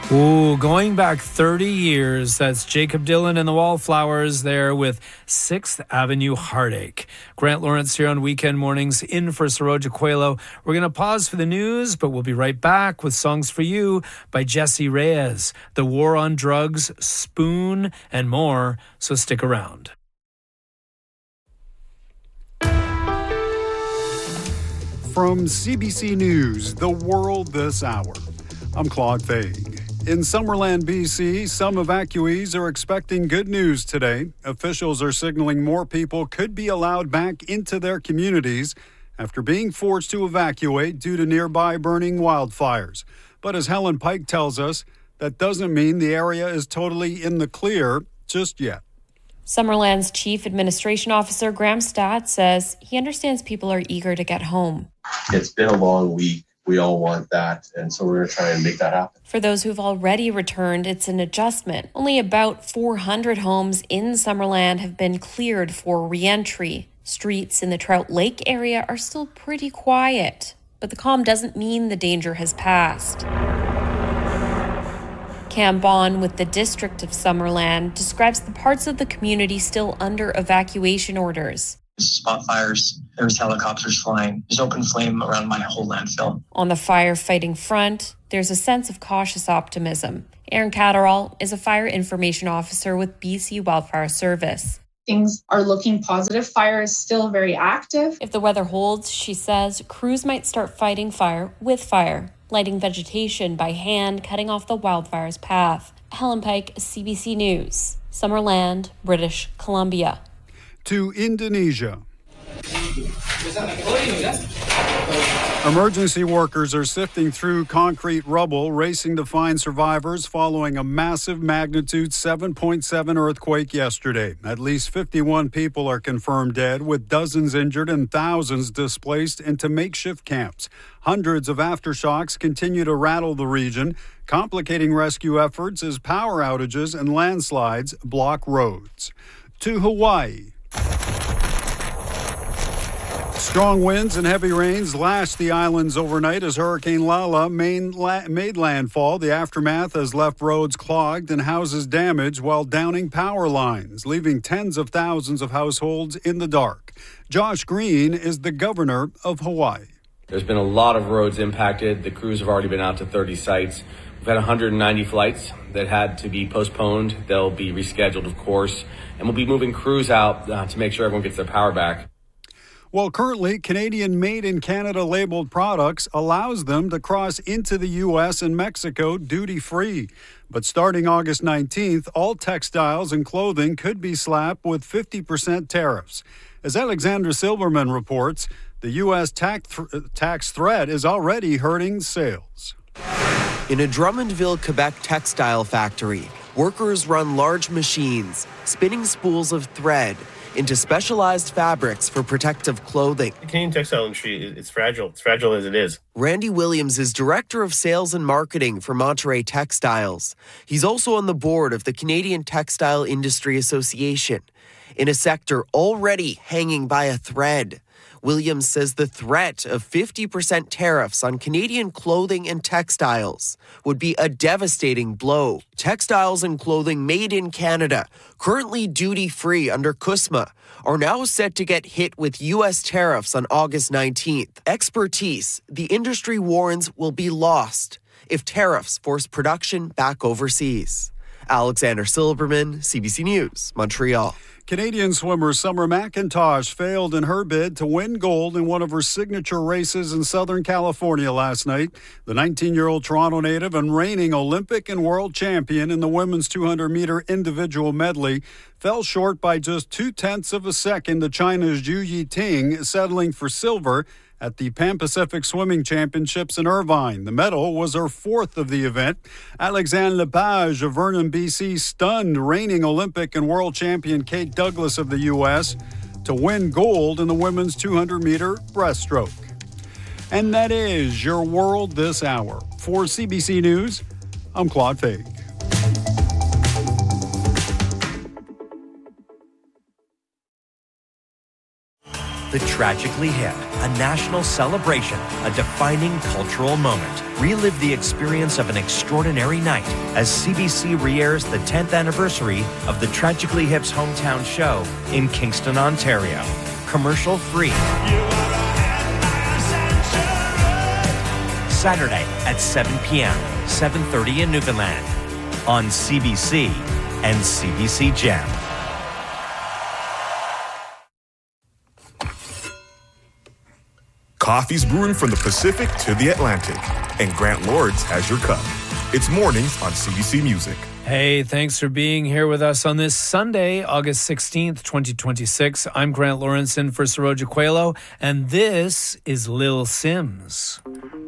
Ooh, going back 30 years, that's Jacob Dylan and the Wallflowers there with 6th Avenue Heartache. Grant Lawrence here on Weekend Mornings in for Saroja Coelho. We're going to pause for the news, but we'll be right back with Songs for You by Jesse Reyes, The War on Drugs, Spoon, and more, so stick around. From CBC News, The World This Hour, I'm Claude Faig. In Summerland, BC, some evacuees are expecting good news today. Officials are signaling more people could be allowed back into their communities after being forced to evacuate due to nearby burning wildfires. But as Helen Pike tells us, that doesn't mean the area is totally in the clear just yet. Summerland's Chief Administration Officer Graham Stott says he understands people are eager to get home. It's been a long week. We all want that, and so we're going to try and make that happen. For those who've already returned, it's an adjustment. Only about 400 homes in Summerland have been cleared for re-entry. Streets in the Trout Lake area are still pretty quiet, but the calm doesn't mean the danger has passed. Cam Bond with the District of Summerland describes the parts of the community still under evacuation orders. Spot fires, there's helicopters flying, there's open flame around my whole landfill. On the firefighting front, there's a sense of cautious optimism. Aaron Catterall is a fire information officer with BC Wildfire Service. Things are looking positive. Fire is still very active. If the weather holds, she says, crews might start fighting fire with fire, lighting vegetation by hand, cutting off the wildfire's path. Helen Pike, CBC News, Summerland, British Columbia. To Indonesia. Emergency workers are sifting through concrete rubble, racing to find survivors following a massive magnitude 7.7 earthquake yesterday. At least 51 people are confirmed dead, with dozens injured and thousands displaced into makeshift camps. Hundreds of aftershocks continue to rattle the region, complicating rescue efforts as power outages and landslides block roads. To Hawaii. Strong winds and heavy rains lashed the islands overnight as Hurricane Lala made landfall. The aftermath has left roads clogged and houses damaged while downing power lines, leaving tens of thousands of households in the dark. Josh Green is the governor of Hawaii. There's been a lot of roads impacted. The crews have already been out to 30 sites. We've had 190 flights that had to be postponed. They'll be rescheduled, of course, and we'll be moving crews out to make sure everyone gets their power back. Well, currently, Canadian Made in Canada labeled products allows them to cross into the U.S. and Mexico duty-free. But starting August 19th, all textiles and clothing could be slapped with 50% tariffs. As Alexandra Silberman reports, the U.S. tax threat is already hurting sales. In a Drummondville, Quebec textile factory, workers run large machines, spinning spools of thread into specialized fabrics for protective clothing. The Canadian textile industry is fragile. It's fragile as it is. Randy Williams is Director of Sales and Marketing for Monterey Textiles. He's also on the board of the Canadian Textile Industry Association, in a sector already hanging by a thread. Williams says the threat of 50% tariffs on Canadian clothing and textiles would be a devastating blow. Textiles and clothing made in Canada, currently duty-free under CUSMA, are now set to get hit with U.S. tariffs on August 19th. Expertise, the industry warns, will be lost if tariffs force production back overseas. Alexander Silberman, CBC News, Montreal. Canadian swimmer Summer McIntosh failed in her bid to win gold in one of her signature races in Southern California last night. The 19-year-old Toronto native and reigning Olympic and world champion in the women's 200-meter individual medley fell short by just 0.2 of a second to China's Zhu Yiting, settling for silver at the Pan Pacific Swimming Championships in Irvine. The medal was her fourth of the event. Alexandre Lepage of Vernon, BC, stunned reigning Olympic and world champion Kate Douglas of the U.S. to win gold in the women's 200-meter breaststroke. And that is your world this hour. For CBC News, I'm Claude Faig. The Tragically Hip, a national celebration, a defining cultural moment. Relive the experience of an extraordinary night as CBC re-airs the 10th anniversary of the Tragically Hip's hometown show in Kingston, Ontario. Commercial free. Saturday at 7 p.m., 7:30 in Newfoundland on CBC and CBC Gem. Coffee's brewing from the Pacific to the Atlantic, and Grant Lords has your cup. It's mornings on CBC Music. Hey, thanks for being here with us on this Sunday, August 16th, 2026. I'm Grant Lawrence in for Saroja Coelho, and this is Lil Sims.